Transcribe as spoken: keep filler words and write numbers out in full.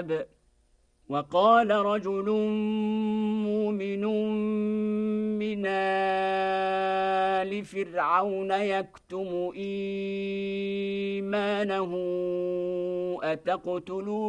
الكتاب وقال رجل مؤمن من آل فرعون يكتم إيمانه أتقتلون